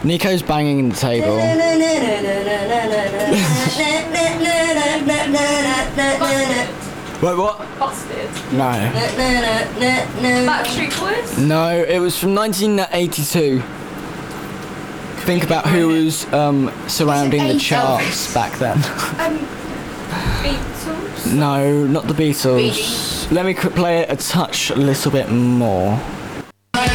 Nico's banging the table. Wait, what? Busted. No. Backstreet Boys? No, it was from 1982. Think about who was surrounding the charts back then. Beatles? No, not the Beatles. Beatles. Let me play it a little bit more.